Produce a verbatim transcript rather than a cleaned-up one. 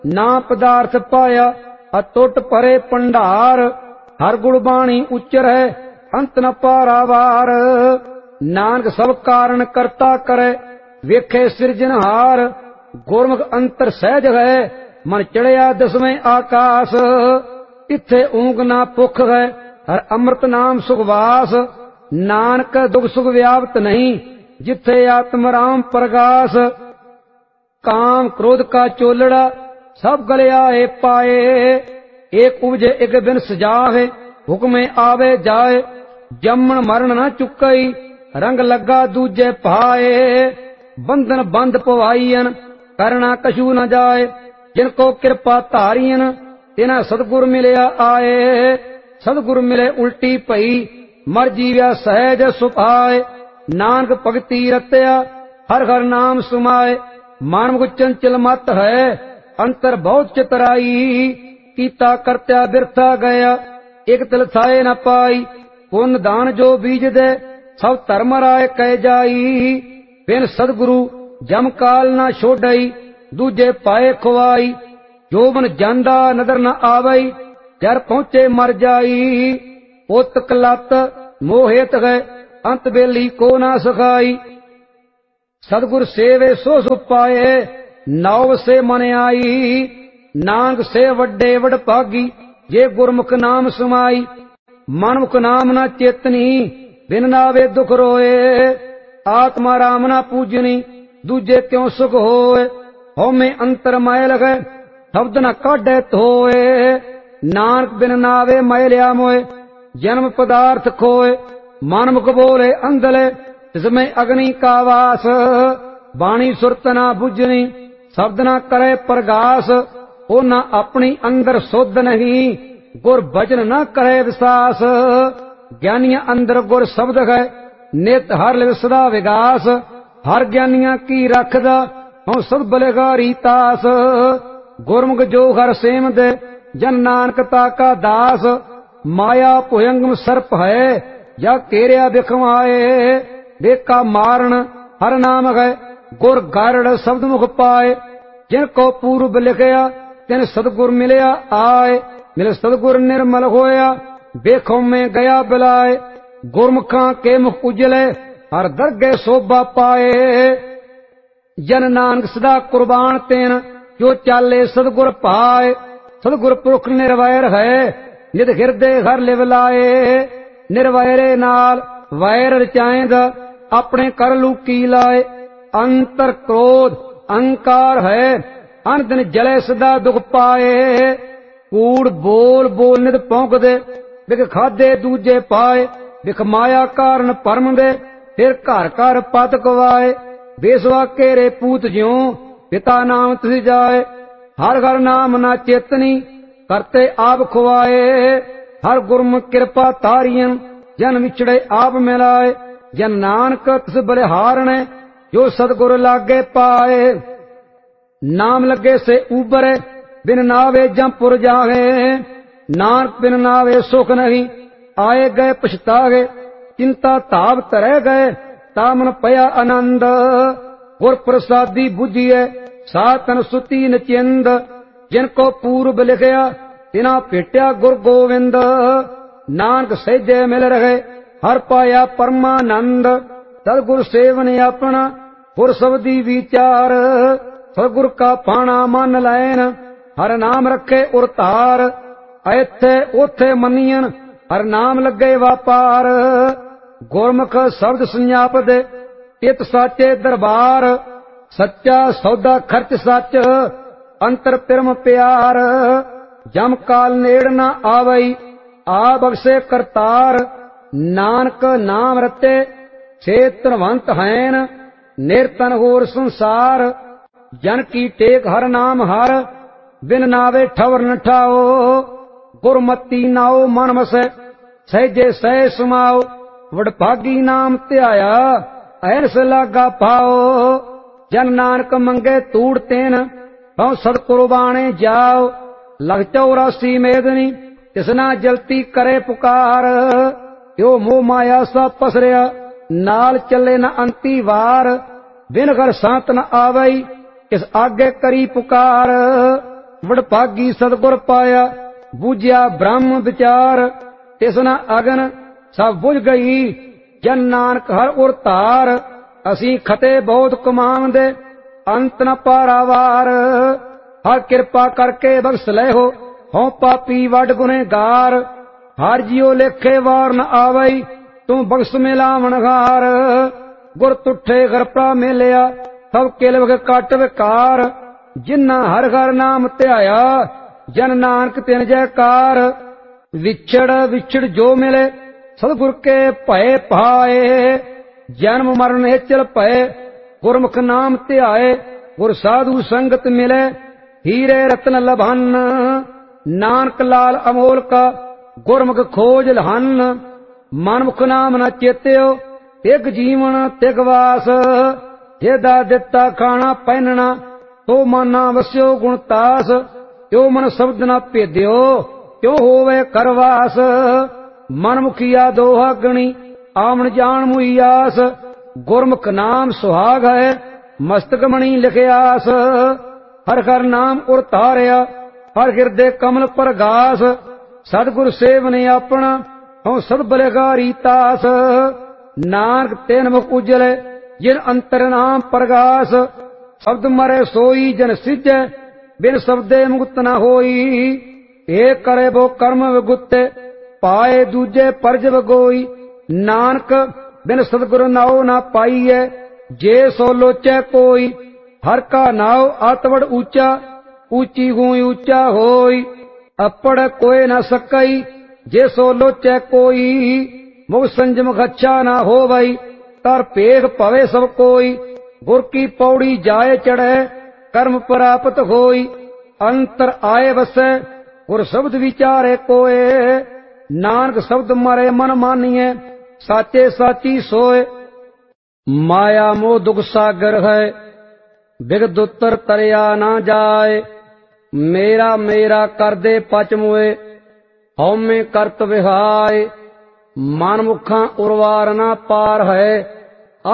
ना पदार्थ पाया अतुट परे भंडार। हर गुण बाणी उच्चर है अंत न पारावार। नानक सब कारण करता करे वेखे सिरजनहार। गुरमुख अंतर सहज है मन चढ़िया दसवें आकाश। इत्थे ऊंग ना भुख है हर अमृत नाम सुखवास। नानक दुख सुख व्याप्त नहीं जिथे आत्म राम प्रगास। काम क्रोध का चोलड़ा सब गलिया है पाए। एक उपजे एक बिन सजाए हुक्मे आवे जाए। जमन मरण न चुकई रंग लगा दूजे पाए। बंधन बंद पवाईयन करना कछू न जाए। जिनको कृपा धारियन तिना सतगुर मिलया आए। सतगुर मिले उल्टी पई मर जीव्या सहज सुभाए। नानक भगति रत्या हर हर नाम सुमाए। मानव चंचल मत है अंतर बहुत चितराई। कीता करत्या बिरथा गया एक तिल थाए न पाई। पुन दान जो बीज दे सब धर्म राय कह जाई। बिन सदगुरु जम काल न छोड़ई दूजे पाए खुआई। जो मन जांदा नदर न आवई जर पहुंचे मर जाई। उत कलत मोहित है अंत बेली को ना सखाई। सदगुर सेवे सो सुख पाए नाव से मन आई। नानक से वड्डे वड भागी ये गुरमुख नाम समाई। मनमुख नाम न चेतनी बिन नावे दुख रोए। आत्मा राम न पूजनी दूजे त्यों सुख होए। होमे अंतर मैल है शब्द न काढ़े धोए। नानक बिन नावे मैलिया मोए जन्म पदार्थ खोए। मनमुख बोले अंधले जिसमें अग्नि का वास। बाणी सुरत न बुझनी शब्द न करे प्रगास। ओ न अपनी अंदर शुद्ध नहीं गुर भजन न करे विश्वास। ज्ञानिया अंदर गुर शब्द है नित हर लिव सदा विगास। हर ज्ञानिया की रखदा हूँ सद बलेगारी तास। गुरमुख जो हर सेम दे जन नानकता का दास। माया भुयंगम सर्प है या केरिया बिखमाए। बेका मारण हर नाम है गुर गारड़ शब्द मुख पाए। जिनको पूर्व लिखया तिन सदगुर मिलया आए। मिल सदगुर निर्मल होया बेखों में गया बिलाए। गुरमुखा के मुख उजले हर दरगे शोभा पाए। जन नानक सदा कुर्बान तेन जो चाले सदगुर पाए। सदगुर पुरख निर्वैर है नित हिरदे हर लिव लाए। निर्वैरे नाल वैर रचाएंद अपने कर लूकी लाए। अंतर क्रोध अहंकार है अन दिन जले सदा दुख पाए। कूड़ बोल बोल नित भौंक दे बिख खादे दूजे पाए। बिख माया कारण परम दे फिर घर घर पत गवाए। बेसवा केरे पूत ज्यों पिता नाम तुझ जाए। हर हर नाम ना चेतनी करते आप खुआए। हर गुरमुख कृपा तारियन जन विछड़े आप मिलाए। जन नानक तिस बलिहारणे जो सदगुर लागे पाए। नाम लगे से उबरे बिन नावे जमपुर जावे। नानक बिन नावे सुख नहीं आए गए पछतागे। चिंता ताप तरह गए तामन पया आनंद। गुर प्रसादी बुझिए सातन सुती नचिंद। जिनको पूर्व लिखया तिना भेट्या गुर गोविंद। नानक सहजे मिल रहे हर पाया परमानंद। सदगुर सेवन अपना गुर सबदी विचार। सदगुर का पाना मन लैन हर नाम रखे उरतार। ऐथे ओथे मनियन हर नाम लगे व्यापार। गुरमुख शब्द संजाप दे चित साचे दरबार। सच्चा सौदा खर्च सच अंतर पिरम प्यार। जम काल नेड़ न आवई आ बख्शे करतार। नानक नाम रते छे धनवंत हैन निर्तन होर संसार। जन की टेक हर नाम हर बिन नावे ठवर न ठाओ। गुरमती नाओ मन मसे सहजे सह सुमाओ। वडभागी नाम ध्याया ऐरस लागा पाओ। जन नानक मंगे तूड़ तेन भौ सद कुर्बाने जाओ। लग चौरासी मेदनी तिसना जलती करे पुकार। यो मोह माया सा पसरिया नाल चले न अंती वार। बिन घर सांत न आवई इस आगे करी पुकार। ਵਡਭਾਗੀ ਸਤਿਗੁਰ ਪਾਇਆ ਬੂਝਿਆ ਬ੍ਰਹਮ ਵਿਚਾਰ ਤਿਸਨਾ ਅਗਨ ਸਭ ਬੁਝ ਗਈ ਜਨ ਨਾਨਕ ਹਰ ਉਰ ਧਾਰ ਅਸੀਂ ਖਤੇ ਬਹੁਤ ਕਮਾਵੰਦੇ ਅੰਤ ਨ ਪਾਰਾਵਾਰ ਹਰ ਕਿਰਪਾ ਕਰਕੇ ਬਖਸ਼ ਲੈ ਹੋ ਹਉ ਪਾਪੀ ਵੱਡ ਗੁਨੇਗਾਰ ਹਰ ਜਿਉ ਲੇਖੇ ਵਾਰ ਨ ਆਵਈ ਤੂੰ ਬਖਸ਼ ਮਿਲਾਵਣਹਾਰ ਗੁਰ ਤੁਠੇ ਘਰ ਪ੍ਰਾ ਮੇਲਿਆ ਸਭ ਕਿਲਵ ਕੱਟ ਵਿਕਾਰ ਜਿਨ੍ਹਾਂ ਹਰ ਹਰ ਨਾਮ ਧਿਆਇਆ ਜਨ ਨਾਨਕ ਤਿਨ ਜੈਕਾਰ ਵਿਛੜ ਵਿਛੜ ਜੋ ਮਿਲੇ ਸਤਿਗੁਰ ਕੇ ਭਏ ਭਾਏ ਜਨਮ ਮਰਨ ਏਚਲ ਭਏ ਗੁਰਮੁਖ ਨਾਮ ਧਿਆਏ ਗੁਰ ਸਾਧੂ ਸੰਗਤ ਮਿਲੇ ਹੀਰੇ ਰਤਨ ਲਭਨ ਨਾਨਕ ਲਾਲ ਅਮੋਲ ਕਾ ਗੁਰਮੁਖ ਖੋਜ ਲਹਨ ਮਨਮੁਖ ਨਾਮ ਨ ਚੇਤਿਓ ਤਿਗ ਜੀਵਨ ਤਿਗ ਵਾਸ ਜਿਹਦਾ ਦਿੱਤਾ ਖਾਣਾ ਪਹਿਨਣਾ ਤੋ ਮਨਾ ਵਸਿਓ ਗੁਣਤਾਸ ਤਿਉ ਮਨ ਸ਼ਬਦ ਨ ਭੇਦਿਓ ਤਿਉ ਹੋਵੇ ਕਰਵਾਸ ਮਨਮੁਖੀਆ ਦੋਹਾ ਗਣੀ ਆਵਣ ਜਾਣ ਮੁਈਆਸ ਗੁਰਮੁਖ ਨਾਮ ਸੁਹਾਗ ਹੈ ਮਸਤਕ ਮਣੀ ਲਿਖਿਆਸ ਹਰ ਹਰ ਨਾਮ ਉਰ ਧਾਰਿਆ ਹਰ ਹਿਰਦੇ ਕਮਲ ਪ੍ਰਗਾਸ ਸਤਿਗੁਰ ਸੇਵਨੇ ਆਪਣਾ ਹਉ ਸਦ ਬਲਗਾਰੀ ਤਾਸ ਨਾਨਕ ਤੈਨ ਮੁਖ ਉਜਲੇ ਜਿਨ ਅੰਤਰ ਨਾਮ ਪ੍ਰਗਾਸ ਸ਼ਬਦ ਮਰੇ ਸੋਈ ਜਨ ਸਿਜੈ ਬਿਨ ਸ਼ਬਦੇ ਮੁਕਤ ਨ ਹੋਈ ਏ ਕਰੇ ਬੋ ਕਰਮ ਵਿਗੁੱਤੇ ਪਾਏ ਦੂਜੇ ਪਰਜ ਵਗੋਈ ਨਾਨਕ ਬਿਨ ਸਤਿਗੁਰ ਨਾਉ ਨਾ ਪਾਈਐ ਜੇ ਸੋ ਲੋਚੈ ਕੋਈ ਹਰ ਕਾ ਨਾਉ ਆਤਵੜ ਉੱਚਾ ਉੱਚੀ ਹੋਈ ਉੱਚਾ ਹੋਈ ਅਪੜ ਕੋਇ ਨ ਸਕਈ ਜੇ ਸੋ ਲੋਚੈ ਕੋਈ ਮੁਖ ਸੰਜਮ ਖੱਛਾ ਨਾ ਹੋਵਈ ਤਰ ਭੇਖ ਭਵੇ ਸਭ ਕੋਈ ਗੁਰ ਕੀ ਪੌੜੀ ਜਾਏ ਚੜੈ ਕਰਮ ਪ੍ਰਾਪਤ ਹੋਈ ਅੰਤਰ ਆਏ ਵਸੈ ਗੁਰ ਸ਼ਬਦ ਵਿਚਾਰੇ ਕੋਏ ਨਾਨਕ ਸ਼ਬਦ ਮਾਰੇ ਮਨ ਮਾਨੀਏ ਸਾਚੇ ਸਾਚੀ ਸੋਏ ਮਾਇਆ ਮੋਹ ਦੁਖ ਸਾਗਰ ਹੈ ਬਿਗਦ ਉਤਰ ਤਰਿਆ ਨਾ ਜਾਏ ਮੇਰਾ ਮੇਰਾ ਕਰਦੇ ਪਚ ਮੋਏ ਹਉਮੈ ਕਰਤ ਵਿਹਾਏ ਮਨ ਮੁਖਾਂ ਉਰਵਾਰ ਨਾ ਪਾਰ ਹੈ